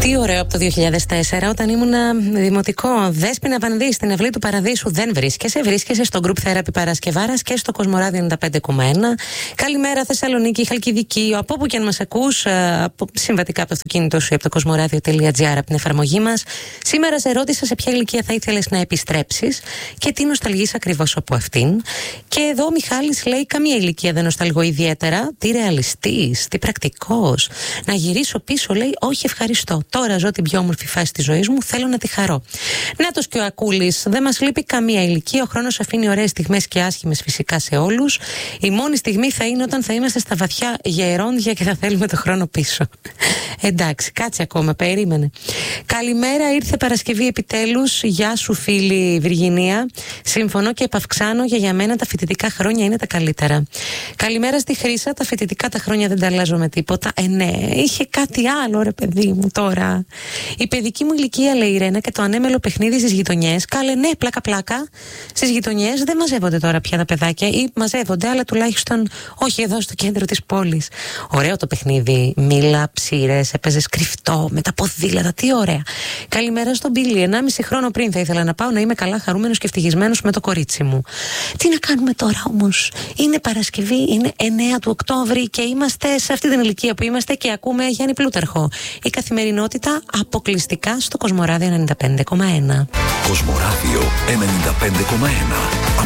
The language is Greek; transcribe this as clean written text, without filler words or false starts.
Τι ωραίο από το 2004, όταν ήμουνα δημοτικό. Δέσποινα Βανδύ, στην Ευλή του Παραδείσου. Δεν βρίσκεσαι. Βρίσκεσαι στο Group Therapy Παρασκευάρας και στο Κοσμοράδιο 95,1. Καλημέρα Θεσσαλονίκη, Χαλκιδική, από όπου και αν μας ακούς, συμβατικά από το αυτοκίνητο σου ή από το κοσμοράδιο.gr, από την εφαρμογή μας. Σήμερα σε ρώτησα σε ποια ηλικία θα ήθελες να επιστρέψεις και τι νοσταλγείς ακριβώς από αυτήν. Και εδώ ο Μιχάλης λέει: καμία ηλικία δεν νοσταλγώ ιδιαίτερα. Τι ρεαλιστής, τι πρακτικός. Να γυρίσω πίσω, λέει: όχι, ευχαριστώ. Τώρα ζω την πιο όμορφη φάση της ζωής μου, θέλω να τη χαρώ. Νάτος και ο Ακούλης: δεν μας λείπει καμία ηλικία. Ο χρόνος αφήνει ωραίες στιγμές και άσχημες φυσικά σε όλους. Η μόνη στιγμή θα είναι όταν θα είμαστε στα βαθιά γερόντια και θα θέλουμε το χρόνο πίσω. Εντάξει, κάτσε ακόμα, περίμενε. Καλημέρα, ήρθε Παρασκευή επιτέλους. Γεια σου, φίλη Βυργινία. Συμφωνώ και επαυξάνω, και για μένα τα φοιτητικά χρόνια είναι τα καλύτερα. Καλημέρα στη Χρύσα. Τα φοιτητικά τα χρόνια δεν τα αλλάζω με τίποτα. Ναι, είχε κάτι άλλο, ρε παιδί μου τώρα. Η παιδική μου ηλικία, λέει η Ρένα, και το ανέμελο παιχνίδι στις γειτονιές. Κάλε, ναι, πλάκα-πλάκα. Στις γειτονιές δεν μαζεύονται τώρα πια τα παιδάκια, ή μαζεύονται, αλλά τουλάχιστον όχι εδώ στο κέντρο της πόλης. Ωραίο το παιχνίδι. Μήλα, ψήρες, έπαιζες κρυφτό με τα ποδήλατα. Τι ωραία. Καλημέρα στον Μπίλι. 1,5 χρόνο πριν θα ήθελα να πάω να είμαι καλά χαρούμενος και ευτυχισμένος με το κορίτσι μου. Τι να κάνουμε τώρα όμως. Είναι Παρασκευή, είναι 9 του Οκτώβρη και είμαστε σε αυτή την ηλικία που είμαστε και ακούμε Γιάννη Πλούταρχο. Η καθημερινότητα αποκλειστικά στο Κοσμοράδιο 95,1. Κοσμοράδιο 95,1.